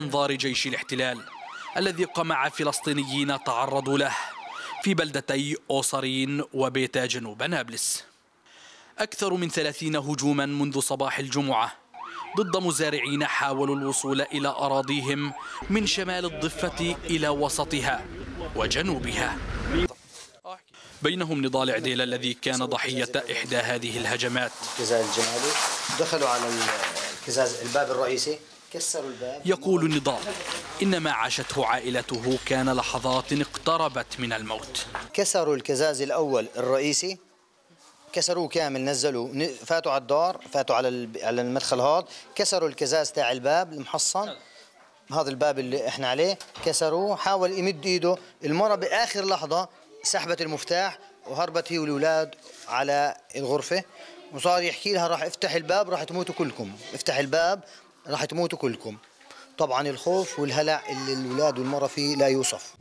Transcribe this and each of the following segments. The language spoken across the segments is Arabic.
أنظار جيش الاحتلال الذي قمع فلسطينيين تعرضوا له في بلدتي أوصرين وبيتا جنوب نابلس. أكثر من 30 هجوما منذ صباح الجمعة ضد مزارعين حاولوا الوصول إلى أراضيهم من شمال الضفة إلى وسطها وجنوبها. بينهم نضال عديل الذي كان ضحية إحدى هذه الهجمات. الكزاز الجمالي دخلوا على الكزاز الباب الرئيسي، كسروا الباب. يقول نضال إن ما عاشته عائلته كان لحظات اقتربت من الموت. كسروا الكزاز الأول الرئيسي، كسروه كامل، نزلوه، فاتوا على الدار، فاتوا على المدخل هذا، كسروا الكزاز تاع الباب المحصن، هذا الباب اللي احنا عليه كسروه. حاول يمد ايده، المرة بآخر لحظة سحبت المفتاح وهربت هي والأولاد على الغرفة، وصار يحكي لها راح افتح الباب راح تموتوا كلكم، افتح الباب راح تموتوا كلكم. طبعا الخوف والهلع اللي الأولاد والمرة فيه لا يوصف.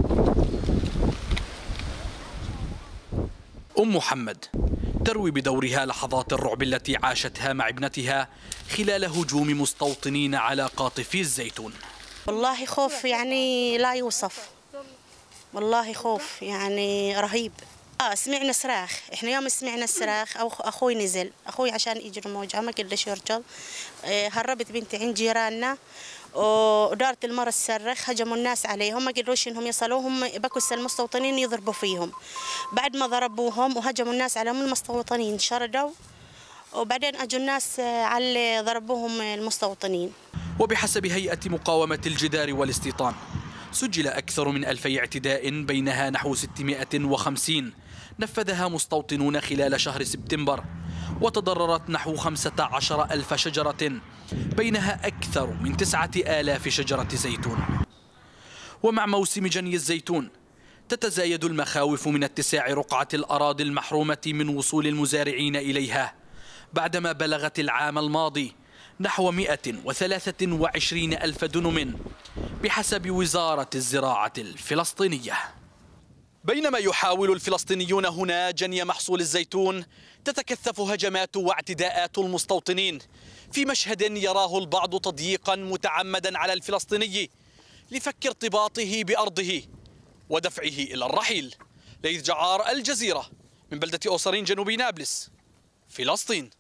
أم محمد تروي بدورها لحظات الرعب التي عاشتها مع ابنتها خلال هجوم مستوطنين على قاطفي الزيتون. والله خوف يعني لا يوصف، والله خوف يعني رهيب. سمعنا صراخ، احنا يوم سمعنا الصراخ اخوي نزل، اخوي عشان يجري موجه ما قدرش يرجع. هربت بنتي عند جيراننا ودارت المرة الصرخ، هجموا الناس عليهم ما قدروش انهم يصلوهم، بكوا المستوطنين يضربوا فيهم. بعد ما ضربوهم وهجموا الناس عليهم المستوطنين شردوا، وبعدين اجوا الناس على ضربوهم المستوطنين. وبحسب هيئة مقاومة الجدار والاستيطان سجل أكثر من 2000 اعتداء، بينها نحو 650 نفذها مستوطنون خلال شهر سبتمبر، وتضررت نحو 15,000 شجرة، بينها أكثر من 9,000 شجرة زيتون. ومع موسم جني الزيتون تتزايد المخاوف من اتساع رقعة الأراضي المحرومة من وصول المزارعين إليها، بعدما بلغت العام الماضي نحو 123,000 دنم بحسب وزارة الزراعة الفلسطينية. بينما يحاول الفلسطينيون هنا جني محصول الزيتون، تتكثف هجمات واعتداءات المستوطنين في مشهد يراه البعض تضييقا متعمدا على الفلسطيني لفك ارتباطه بأرضه ودفعه إلى الرحيل. ليث جعار، الجزيرة، من بلدة أوصرين جنوب نابلس، فلسطين.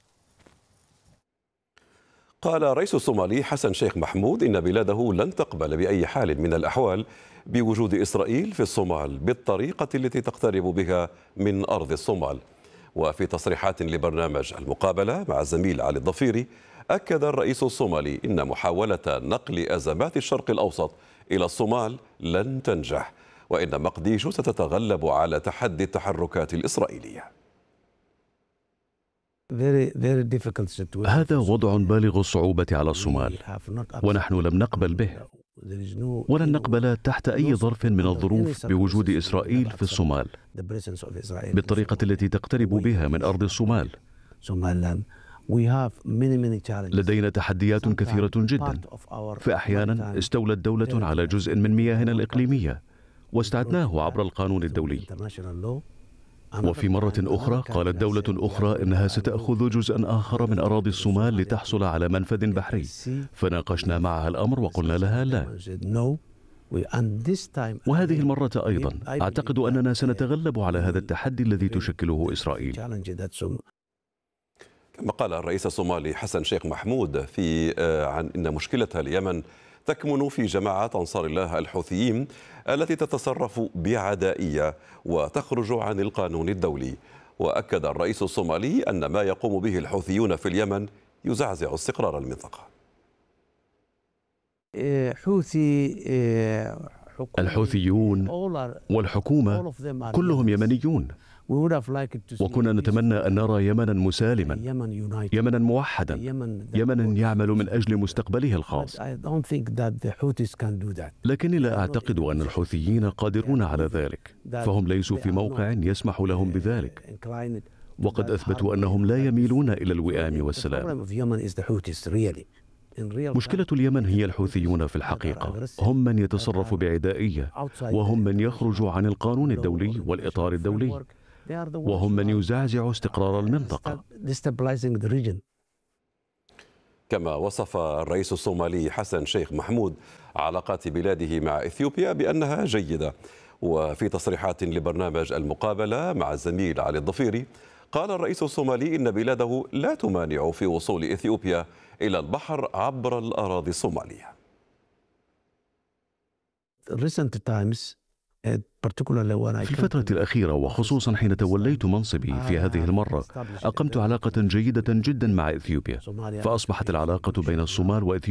قال الرئيس الصومالي حسن شيخ محمود إن بلاده لن تقبل بأي حال من الأحوال بوجود إسرائيل في الصومال بالطريقة التي تقترب بها من أرض الصومال. وفي تصريحات لبرنامج المقابلة مع الزميل علي الضفيري، أكد الرئيس الصومالي إن محاولة نقل أزمات الشرق الأوسط إلى الصومال لن تنجح، وإن مقديشو ستتغلب على تحدي التحركات الإسرائيلية. هذا وضع بالغ الصعوبة على الصومال، ونحن لم نقبل به، ولن نقبل تحت أي ظرف من الظروف بوجود إسرائيل في الصومال بالطريقة التي تقترب بها من أرض الصومال. لدينا تحديات كثيرة جدا، فأحيانا استولت دولة على جزء من مياهنا الإقليمية واستعدناه عبر القانون الدولي، وفي مرة أخرى قالت دولة أخرى إنها ستأخذ جزءا آخر من أراضي الصومال لتحصل على منفذ بحري، فناقشنا معها الأمر وقلنا لها لا. وهذه المرة أيضا أعتقد أننا سنتغلب على هذا التحدي الذي تشكله إسرائيل. كما قال الرئيس الصومالي حسن شيخ محمود عن أن مشكلة اليمن تكمن في جماعات أنصار الله الحوثيين التي تتصرف بعدائية وتخرج عن القانون الدولي. وأكد الرئيس الصومالي أن ما يقوم به الحوثيون في اليمن يزعزع استقرار المنطقة. الحوثيون والحكومة كلهم يمنيون، وكنا نتمنى أن نرى يمنا مسالما، يمنا موحدا، يمنا يعمل من أجل مستقبله الخاص. لكني لا أعتقد أن الحوثيين قادرون على ذلك، فهم ليسوا في موقع يسمح لهم بذلك، وقد أثبتوا أنهم لا يميلون إلى الوئام والسلام. مشكلة اليمن هي الحوثيون في الحقيقة، هم من يتصرف بعدائية، وهم من يخرج عن القانون الدولي والإطار الدولي، وهم من يزعزع استقرار المنطقة. كما وصف الرئيس الصومالي حسن شيخ محمود علاقات بلاده مع إثيوبيا بأنها جيدة. وفي تصريحات لبرنامج المقابلة مع الزميل علي الضفيري قال الرئيس الصومالي إن بلاده لا تمانع في وصول إثيوبيا إلى البحر عبر الأراضي الصومالية. في الفترة الأخيرة وخصوصا حين توليت منصبي في هذه المرة أقمت علاقة جيدة جدا مع إثيوبيا، فأصبحت العلاقة بين الصومال وإثيوبيا